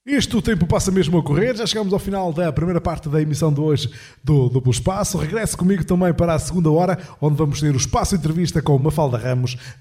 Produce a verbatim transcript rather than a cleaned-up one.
Isto o tempo passa mesmo a correr, já chegamos ao final da primeira parte da emissão de hoje do Duplo Espaço. Regresse comigo também para a segunda hora, onde vamos ter o Espaço Entrevista com Mafalda Ramos,